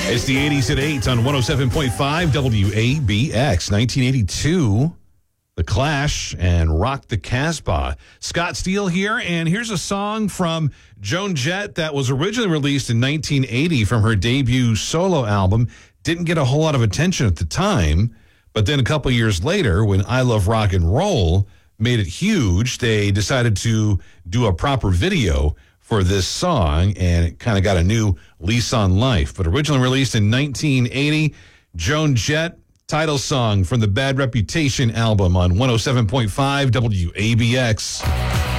It's the 80s at 8 on 107.5 WABX. 1982, The Clash and Rock the Casbah. Scott Steele here, and here's a song from Joan Jett that was originally released in 1980 from her debut solo album. Didn't get a whole lot of attention at the time, but then a couple years later, when I Love Rock and Roll made it huge, they decided to do a proper video for this song, and it kind of got a new lease on life. But originally released in 1980, Joan Jett, title song from the Bad Reputation album on 107.5 WABX.